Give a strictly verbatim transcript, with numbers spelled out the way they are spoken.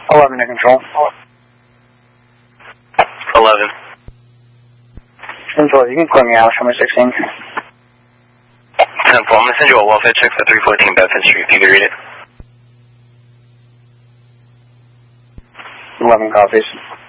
eleven to control. eleven. ten four, you can clear me out, show me sixteen. ten four, I'm going to send you a welfare check for three fourteen Bedford Street. Can you read it? eleven copies.